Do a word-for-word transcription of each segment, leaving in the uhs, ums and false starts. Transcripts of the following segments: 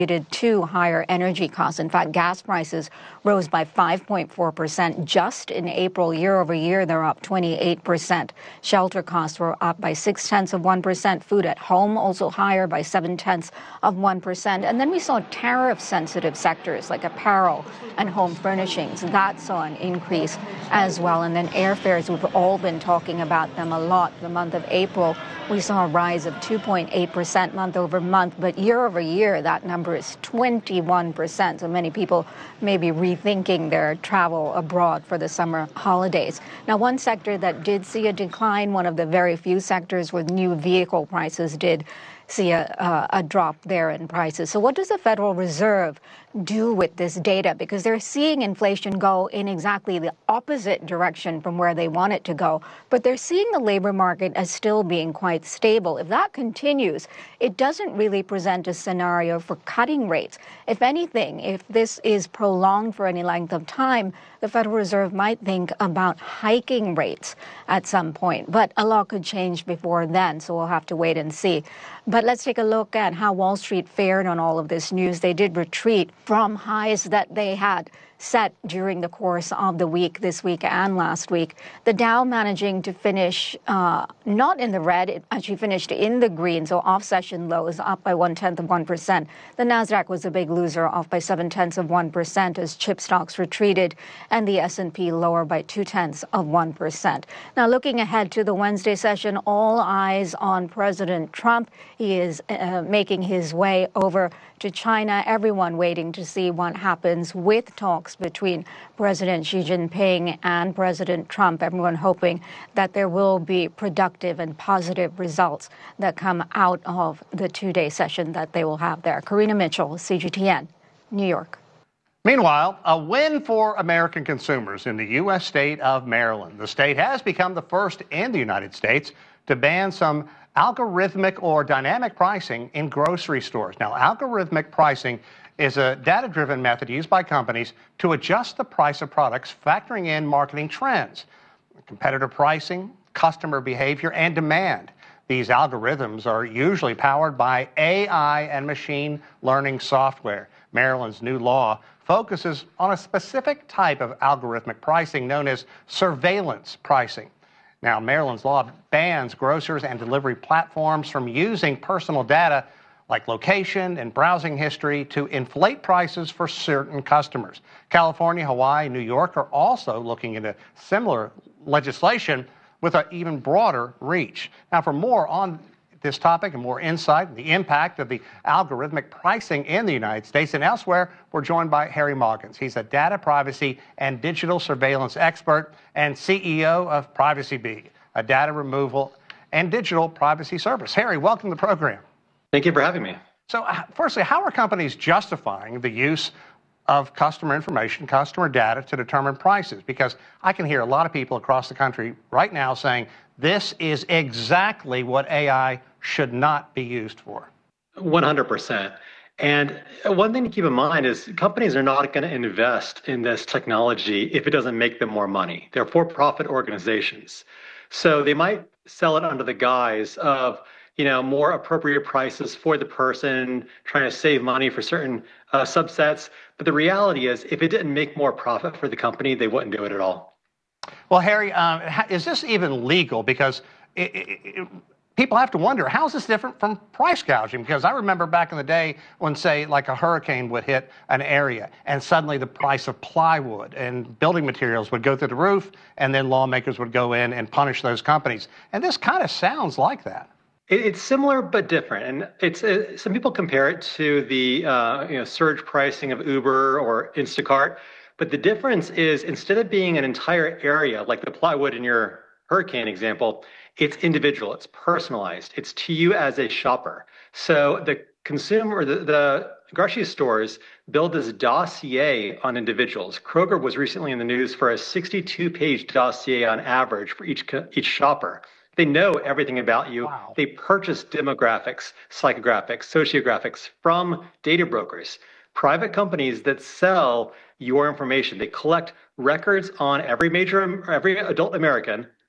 to higher energy costs. In fact, gas prices rose by five point four percent just in April. Year over year, they're up twenty-eight percent. Shelter costs were up by six tenths of one percent. Food at home also higher by seven tenths of one percent. And then we saw tariff-sensitive sectors like apparel and home furnishings. That saw an increase as well. And then airfares, we've all been talking about them a lot. The month of April, we saw a rise of two point eight percent month over month, but year over year, that number is twenty-one percent. So many people may be rethinking their travel abroad for the summer holidays. Now, one sector that did see a decline, one of the very few sectors with new vehicle prices did see a, uh, a drop there in prices. So what does the Federal Reserve do with this data? Because they're seeing inflation go in exactly the opposite direction from where they want it to go. But they're seeing the labor market as still being quite stable. If that continues, it doesn't really present a scenario for cutting rates. If anything, if this is prolonged for any length of time, the Federal Reserve might think about hiking rates at some point. But a lot could change before then, so we'll have to wait and see. But let's take a look at how Wall Street fared on all of this news. They did retreat from highs that they had set during the course of the week, this week and last week. The Dow managing to finish uh, not in the red, it actually finished in the green, so off-session lows up by one-tenth of one percent. The Nasdaq was a big loser, off by seven-tenths of one percent as chip stocks retreated, and the S and P lower by two-tenths of one percent. Now, looking ahead to the Wednesday session, all eyes on President Trump. He is uh, making his way over to China, everyone waiting to see what happens with talks between President Xi Jinping and President Trump, everyone hoping that there will be productive and positive results that come out of the two-day session that they will have there. Karina Mitchell, C G T N, New York. Meanwhile, a win for American consumers in the U S state of Maryland. The state has become the first in the United States to ban some algorithmic or dynamic pricing in grocery stores. Now, algorithmic pricing is a data-driven method used by companies to adjust the price of products, factoring in marketing trends, competitor pricing, customer behavior, and demand. These algorithms are usually powered by A I and machine learning software. Maryland's new law focuses on a specific type of algorithmic pricing known as surveillance pricing. Now, Maryland's law bans grocers and delivery platforms from using personal data like location and browsing history to inflate prices for certain customers. California, Hawaii, New York are also looking into similar legislation with an even broader reach. Now, for more on this topic and more insight, the impact of the algorithmic pricing in the United States and elsewhere, we're joined by Harry Moggins. He's a data privacy and digital surveillance expert and C E O of PrivacyBee, a data removal and digital privacy service. Harry, welcome to the program. Thank you for having me. So, firstly, how are companies justifying the use of customer information, customer data to determine prices? Because I can hear a lot of people across the country right now saying this is exactly what A I should not be used for. one hundred percent. And one thing to keep in mind is companies are not going to invest in this technology if it doesn't make them more money. They're for-profit organizations. So they might sell it under the guise of, you know, more appropriate prices for the person, trying to save money for certain uh, subsets. But the reality is, if it didn't make more profit for the company, they wouldn't do it at all. Well, Harry, um, is this even legal? Because it, it, it, people have to wonder, how is this different from price gouging? Because I remember back in the day when, say, like a hurricane would hit an area, and suddenly the price of plywood and building materials would go through the roof, and then lawmakers would go in and punish those companies. And this kind of sounds like that. It's similar but different, and it's uh, some people compare it to the uh, you know surge pricing of Uber or Instacart. But the difference is, instead of being an entire area like the plywood in your hurricane example, it's individual, it's personalized, it's to you as a shopper. So the consumer, the, the grocery stores build this dossier on individuals. Kroger was recently in the news for a sixty-two page dossier on average for each each shopper. They know everything about you. Wow. They purchase demographics, psychographics, sociographics from data brokers, private companies that sell your information. They collect records on every major, every adult American,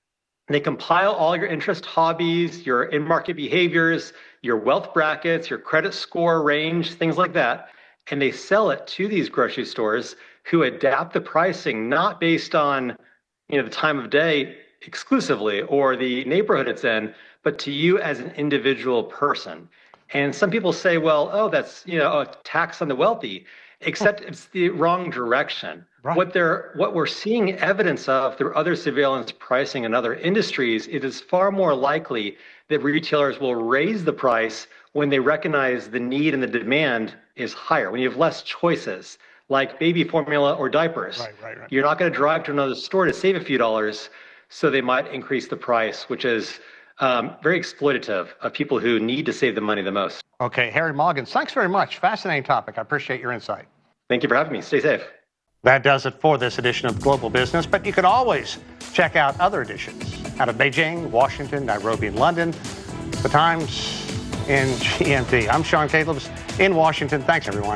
They compile all your interest hobbies, your in-market behaviors, your wealth brackets, your credit score range, things like that. And they sell it to these grocery stores who adapt the pricing not based on, you know, the time of day exclusively or the neighborhood it's in, but to you as an individual person. And some people say, well, oh, that's, you know, a tax on the wealthy, except it's the wrong direction. Right. What they're what we're seeing evidence of through other surveillance pricing in other industries, it is far more likely that retailers will raise the price when they recognize the need and the demand is higher, when you have less choices, like baby formula or diapers. Right, right, right. You're not going to drive to another store to save a few dollars, so they might increase the price, which is um, very exploitative of people who need to save the money the most. Okay, Harry Mulligans, thanks very much. Fascinating topic. I appreciate your insight. Thank you for having me. Stay safe. That does it for this edition of Global Business, but you can always check out other editions out of Beijing, Washington, Nairobi, and London. The Times in G M T. I'm Sean Calebs in Washington. Thanks, everyone.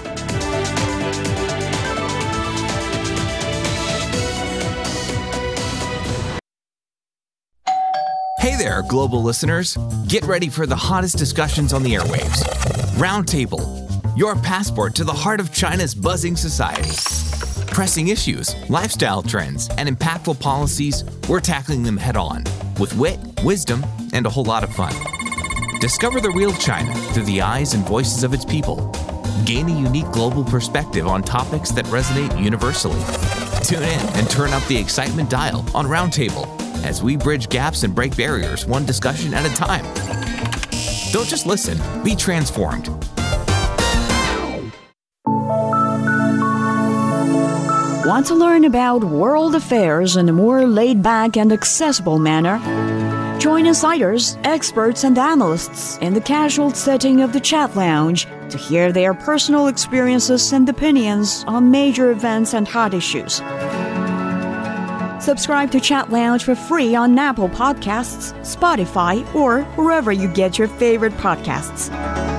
Hey there, global listeners. Get ready for the hottest discussions on the airwaves. Roundtable, your passport to the heart of China's buzzing society. Pressing issues, lifestyle trends, and impactful policies, we're tackling them head on with wit, wisdom, and a whole lot of fun. Discover the real China through the eyes and voices of its people. Gain a unique global perspective on topics that resonate universally. Tune in and turn up the excitement dial on Roundtable as we bridge gaps and break barriers one discussion at a time. Don't just listen, be transformed. Want to learn about world affairs in a more laid-back and accessible manner? Join insiders, experts, and analysts in the casual setting of the Chat Lounge to hear their personal experiences and opinions on major events and hot issues. Subscribe to Chat Lounge for free on Apple Podcasts, Spotify, or wherever you get your favorite podcasts.